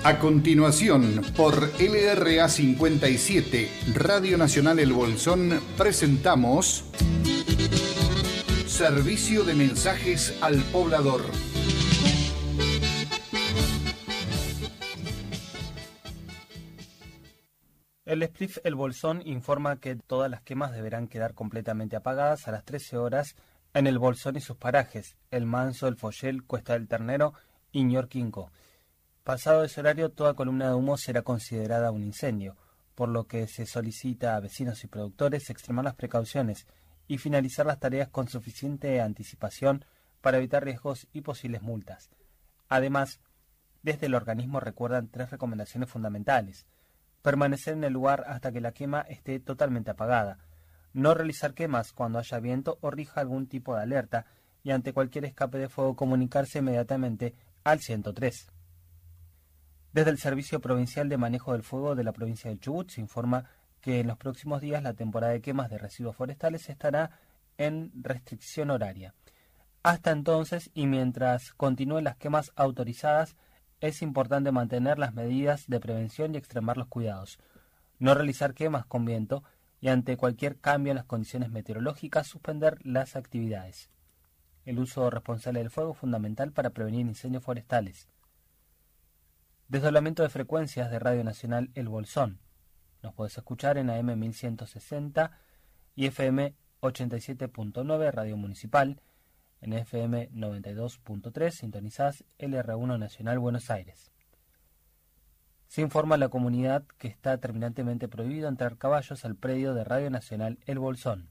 A continuación, por LRA 57, Radio Nacional El Bolsón, presentamos Servicio de Mensajes al Poblador. El SPLIF El Bolsón informa que todas las quemas deberán quedar completamente apagadas a las 13 horas en El Bolsón y sus parajes, El Manso, El Follel, Cuesta del Ternero y Ñorquinco. Pasado ese horario, toda columna de humo será considerada un incendio, por lo que se solicita a vecinos y productores extremar las precauciones y finalizar las tareas con suficiente anticipación para evitar riesgos y posibles multas. Además, desde el organismo recuerdan 3 recomendaciones fundamentales: permanecer en el lugar hasta que la quema esté totalmente apagada, no realizar quemas cuando haya viento o rija algún tipo de alerta, y ante cualquier escape de fuego comunicarse inmediatamente al 103. Desde el Servicio Provincial de Manejo del Fuego de la provincia del Chubut se informa que en los próximos días la temporada de quemas de residuos forestales estará en restricción horaria. Hasta entonces, y mientras continúen las quemas autorizadas, es importante mantener las medidas de prevención y extremar los cuidados, no realizar quemas con viento y ante cualquier cambio en las condiciones meteorológicas suspender las actividades. El uso responsable del fuego es fundamental para prevenir incendios forestales. Desdoblamiento de frecuencias de Radio Nacional El Bolsón. Nos podés escuchar en AM 1160 y FM 87.9 Radio Municipal. En FM 92.3 sintonizás LR1 Nacional Buenos Aires. Se informa a la comunidad que está terminantemente prohibido entrar caballos al predio de Radio Nacional El Bolsón.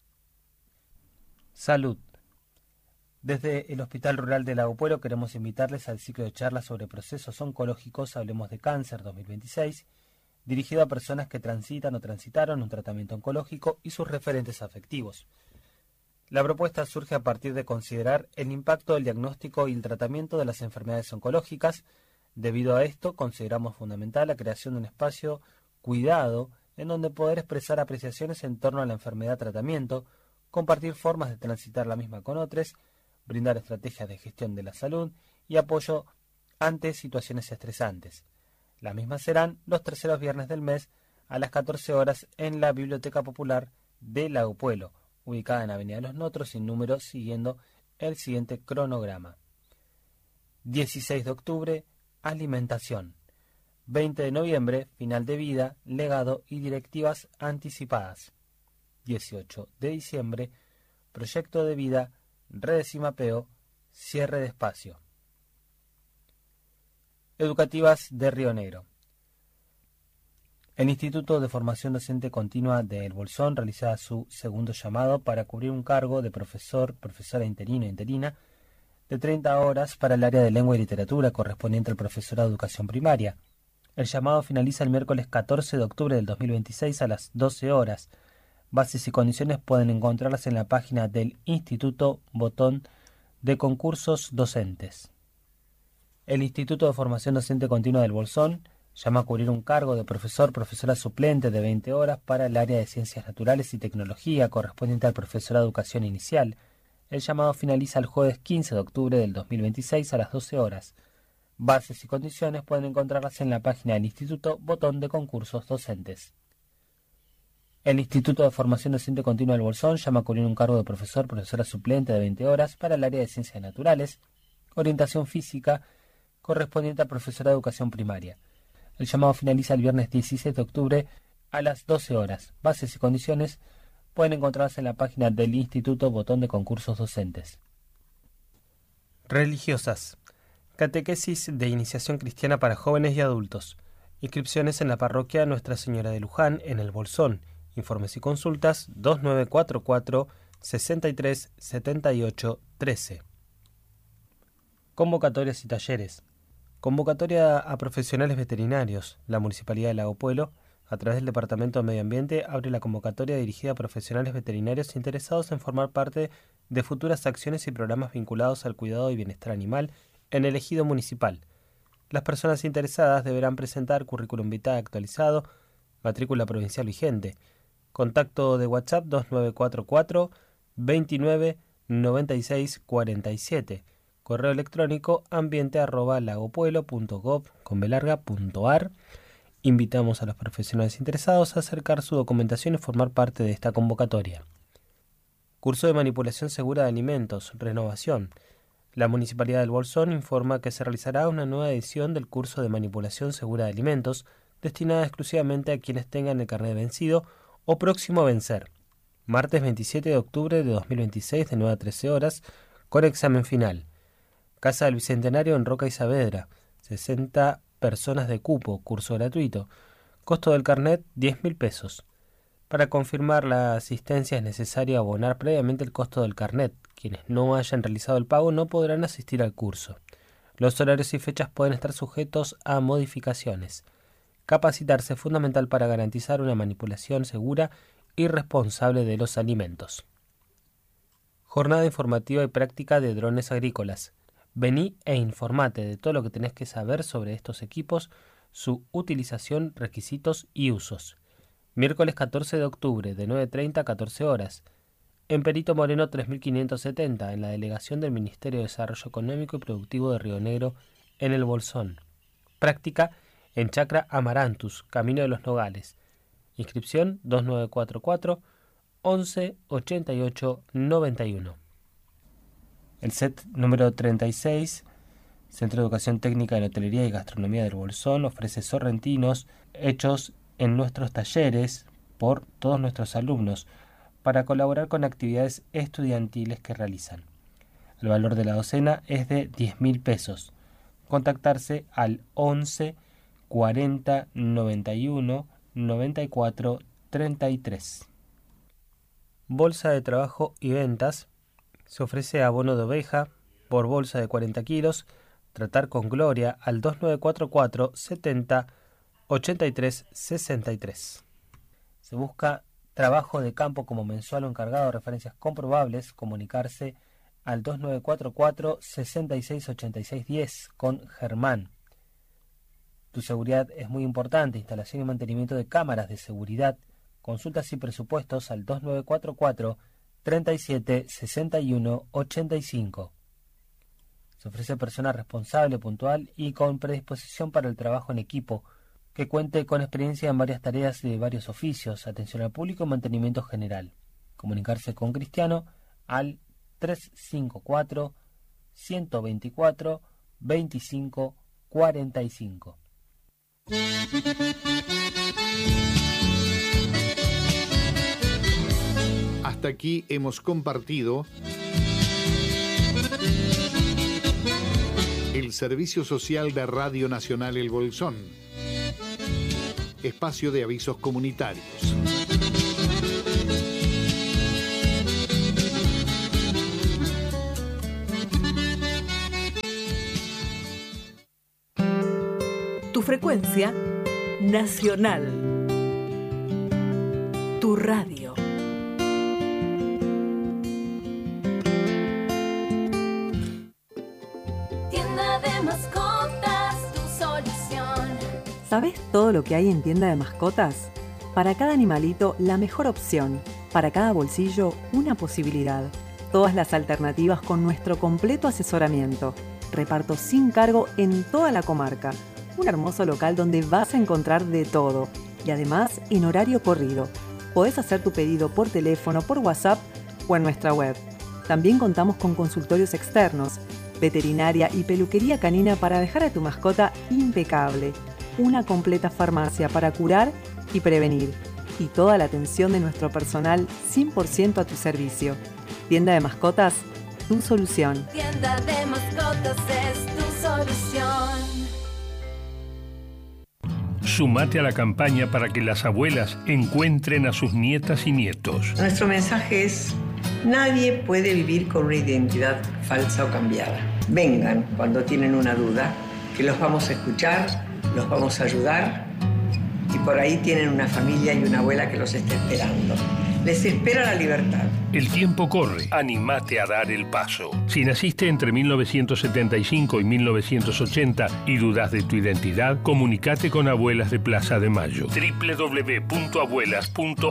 Salud. Desde el Hospital Rural de Lago Puelo queremos invitarles al ciclo de charlas sobre procesos oncológicos Hablemos de Cáncer 2026, dirigido a personas que transitan o transitaron un tratamiento oncológico y sus referentes afectivos. La propuesta surge a partir de considerar el impacto del diagnóstico y el tratamiento de las enfermedades oncológicas. Debido a esto, consideramos fundamental la creación de un espacio cuidado en donde poder expresar apreciaciones en torno a la enfermedad-tratamiento, compartir formas de transitar la misma con otros, brindar estrategias de gestión de la salud y apoyo ante situaciones estresantes. Las mismas serán los terceros viernes del mes a las 14 horas en la Biblioteca Popular de Lago Puelo, ubicada en Avenida Los Notros sin número, siguiendo el siguiente cronograma. 16 de octubre, alimentación. 20 de noviembre, final de vida, legado y directivas anticipadas. 18 de diciembre, proyecto de vida, redes y mapeo, cierre de espacio. Educativas de Río Negro. El Instituto de Formación Docente Continua de El Bolsón realiza su segundo llamado para cubrir un cargo de profesor, profesora interino e interina de 30 horas para el área de lengua y literatura correspondiente al profesorado de educación primaria. El llamado finaliza el miércoles 14 de octubre del 2026 a las 12 horas. Bases y condiciones pueden encontrarlas en la página del Instituto, botón de concursos docentes. El Instituto de Formación Docente Continua del Bolsón llama a cubrir un cargo de profesor, profesora suplente de 20 horas para el área de Ciencias Naturales y Tecnología correspondiente al profesorado de Educación Inicial. El llamado finaliza el jueves 15 de octubre del 2026 a las 12 horas. Bases y condiciones pueden encontrarlas en la página del Instituto, botón de concursos docentes. El Instituto de Formación Docente Continua del Bolsón llama a cubrir un cargo de profesor, profesora suplente de 20 horas para el área de Ciencias Naturales, Orientación Física, correspondiente al profesorado de Educación Primaria. El llamado finaliza el viernes 16 de octubre a las 12 horas. Bases y condiciones pueden encontrarse en la página del Instituto, botón de concursos docentes. Religiosas. Catequesis de iniciación cristiana para jóvenes y adultos. Inscripciones en la parroquia Nuestra Señora de Luján, en El Bolsón. Informes y consultas 2944 63 78 13. Convocatorias y talleres. Convocatoria a profesionales veterinarios. La Municipalidad de Lago Puelo, a través del Departamento de Medio Ambiente, abre la convocatoria dirigida a profesionales veterinarios interesados en formar parte de futuras acciones y programas vinculados al cuidado y bienestar animal en el ejido municipal. Las personas interesadas deberán presentar currículum vitae actualizado, matrícula provincial vigente. Contacto de WhatsApp 2944 29 96 47. Correo electrónico ambiente@lagopuelo.gov.ar. Invitamos a los profesionales interesados a acercar su documentación y formar parte de esta convocatoria. Curso de manipulación segura de alimentos, renovación. La Municipalidad del Bolsón informa que se realizará una nueva edición del curso de manipulación segura de alimentos, destinada exclusivamente a quienes tengan el carnet vencido o próximo a vencer. Martes 27 de octubre de 2026 de 9 a 13 horas, con examen final. Casa del Bicentenario en Roca y Saavedra, 60 personas de cupo, curso gratuito. Costo del carnet, 10.000 pesos. Para confirmar la asistencia es necesario abonar previamente el costo del carnet. Quienes no hayan realizado el pago no podrán asistir al curso. Los horarios y fechas pueden estar sujetos a modificaciones. Capacitarse es fundamental para garantizar una manipulación segura y responsable de los alimentos. Jornada informativa y práctica de drones agrícolas. Vení e informate de todo lo que tenés que saber sobre estos equipos, su utilización, requisitos y usos. Miércoles 14 de octubre, de 9:30 a 14 horas. En Perito Moreno 3570, en la delegación del Ministerio de Desarrollo Económico y Productivo de Río Negro, en el Bolsón. Práctica en Chacra Amarantus, Camino de los Nogales. Inscripción 2944 11 88 91. El set número 36, Centro de Educación Técnica de Hotelería y Gastronomía del Bolsón, ofrece sorrentinos hechos en nuestros talleres por todos nuestros alumnos para colaborar con actividades estudiantiles que realizan. El valor de la docena es de 10.000 pesos. Contactarse al 11 40 91 94 33. Bolsa de trabajo y ventas. Se ofrece abono de oveja por bolsa de 40 kilos. Tratar con Gloria al 2944 70 83 63. Se busca trabajo de campo como mensual o encargado de referencias comprobables. Comunicarse al 2944 66 86 10 con Germán. Tu seguridad es muy importante. Instalación y mantenimiento de cámaras de seguridad. Consultas y presupuestos al 2944 37 61 85. Se ofrece persona responsable, puntual y con predisposición para el trabajo en equipo, que cuente con experiencia en varias tareas de varios oficios, atención al público y mantenimiento general. Comunicarse con Cristiano al 354 124 25 45. Hasta aquí hemos compartido el Servicio Social de Radio Nacional El Bolsón, espacio de avisos comunitarios. Tu frecuencia nacional. Tu radio. Tienda de mascotas, tu solución. ¿Sabes todo lo que hay en tienda de mascotas? Para cada animalito, la mejor opción. Para cada bolsillo, una posibilidad. Todas las alternativas con nuestro completo asesoramiento. Reparto sin cargo en toda la comarca. Un hermoso local donde vas a encontrar de todo. Y además, en horario corrido. Podés hacer tu pedido por teléfono, por WhatsApp o en nuestra web. También contamos con consultorios externos, veterinaria y peluquería canina para dejar a tu mascota impecable. Una completa farmacia para curar y prevenir. Y toda la atención de nuestro personal 100% a tu servicio. Tienda de mascotas, tu solución. Tienda de mascotas es tu solución. Sumate a la campaña para que las abuelas encuentren a sus nietas y nietos. Nuestro mensaje es: nadie puede vivir con una identidad falsa o cambiada. Vengan cuando tienen una duda, que los vamos a escuchar, los vamos a ayudar, y por ahí tienen una familia y una abuela que los está esperando. Les espera la libertad. El tiempo corre. Animate a dar el paso. Si naciste entre 1975 y 1980 y dudas de tu identidad, comunicate con Abuelas de Plaza de Mayo.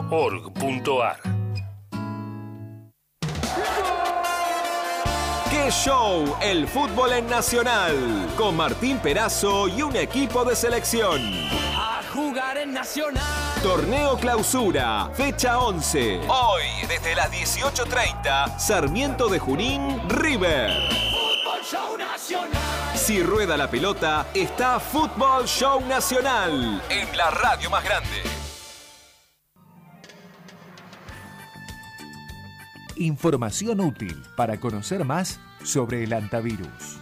www.abuelas.org.ar. ¿Qué ¡Qué show! El fútbol en Nacional. Con Martín Perazo y un equipo de selección. A jugar en Nacional. Torneo Clausura, fecha 11. Hoy, desde las 18:30, Sarmiento de Junín, River. Fútbol Show Nacional. Si rueda la pelota, está Fútbol Show Nacional. En la radio más grande. Información útil para conocer más sobre el hantavirus.